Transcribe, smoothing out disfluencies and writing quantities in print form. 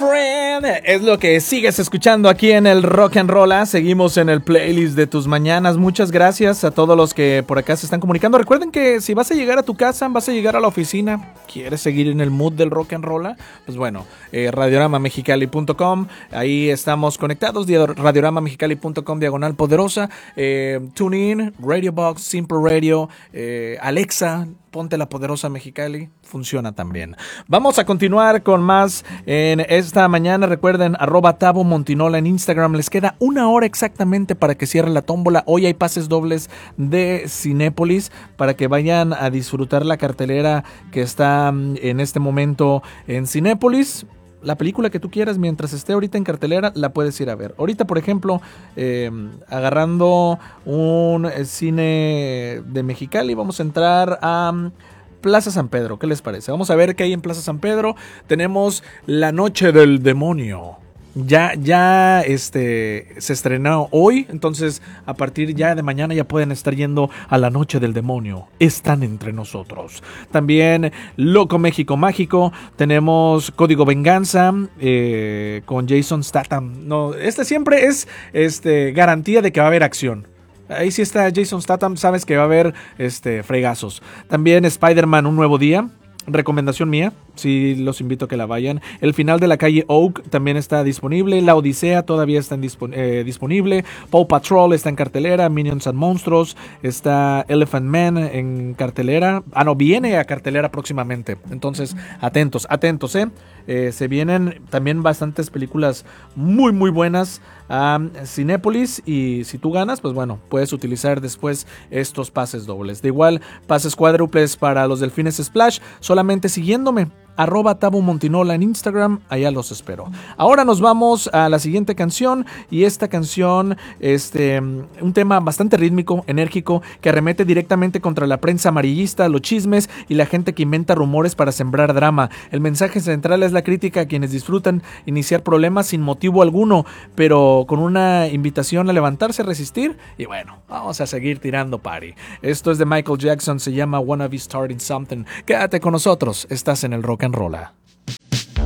Friend, es lo que sigues escuchando aquí en el Rock and Roll. Seguimos en el playlist de tus mañanas. Muchas gracias a todos los que por acá se están comunicando. Recuerden que si vas a llegar a tu casa, vas a llegar a la oficina, quieres seguir en el mood del rock and roll, pues bueno, radioramamexicali.com, ahí estamos conectados, radioramamexicali.com /poderosa, TuneIn, Radio Box, Simple Radio, Alexa, ponte la Poderosa Mexicali, funciona también. Vamos a continuar con más en esta mañana. Recuerden, @Tabo Montinola en Instagram. Les queda 1 hora exactamente para que cierre la tómbola. Hoy hay pases dobles de Cinépolis para que vayan a disfrutar la cartelera que está en este momento en Cinépolis. La película que tú quieras, mientras esté ahorita en cartelera, la puedes ir a ver. Ahorita, por ejemplo, agarrando un cine de Mexicali, vamos a entrar a Plaza San Pedro. ¿Qué les parece? Vamos a ver qué hay en Plaza San Pedro. Tenemos La Noche del Demonio. Ya se estrenó hoy, entonces a partir ya de mañana ya pueden estar yendo a La Noche del Demonio. Están entre nosotros. También Loco México Mágico. Tenemos Código Venganza con Jason Statham. No, siempre es garantía de que va a haber acción. Ahí sí está Jason Statham, sabes que va a haber fregazos. También Spider-Man Un Nuevo Día. Recomendación mía, sí los invito a que la vayan. El final de La Calle Oak también está disponible. La Odisea todavía está disponible. Paw Patrol está en cartelera. Minions and Monstruos. Está Elephant Man en cartelera. Viene a cartelera próximamente. Entonces, atentos, se vienen también bastantes películas muy muy buenas a Cinépolis, y si tú ganas, pues bueno, puedes utilizar después estos pases dobles. De igual, pases cuádruples para los Delfines Splash, solamente siguiéndome, @Tabo Montinola en Instagram, allá los espero. Ahora nos vamos a la siguiente canción, y esta canción, un tema bastante rítmico, enérgico, que arremete directamente contra la prensa amarillista, los chismes y la gente que inventa rumores para sembrar drama. El mensaje central es la crítica a quienes disfrutan iniciar problemas sin motivo alguno, pero con una invitación a levantarse, a resistir, y bueno, vamos a seguir tirando party. Esto es de Michael Jackson, se llama Wanna Be Starting Something. Quédate con nosotros, estás en el Rock and Roll.